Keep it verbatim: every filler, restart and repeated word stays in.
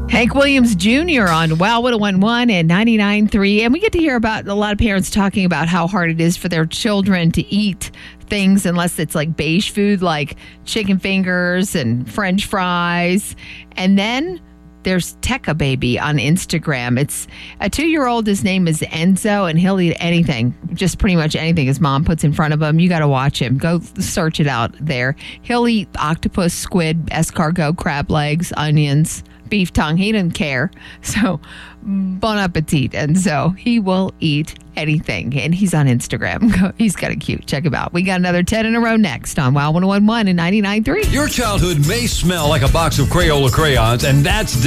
Hank Williams Junior on Wow one oh one point one and ninety-nine point three. And we get to hear about a lot of parents talking about how hard it is for their children to eat things unless it's like beige food like chicken fingers and French fries. And then there's Tekka Baby on Instagram. It's a two-year-old. His name is Enzo, and he'll eat anything, just pretty much anything his mom puts in front of him. You got to watch him. Go search it out there. He'll eat octopus, squid, escargot, crab legs, onions, beef tongue. He doesn't care. So, bon appetit. And so he will eat anything. And he's on Instagram. He's kind of cute. Check him out. We got another ten in a row next on Wow one oh one point one and ninety-nine point three. Your childhood may smell like a box of Crayola crayons, and that's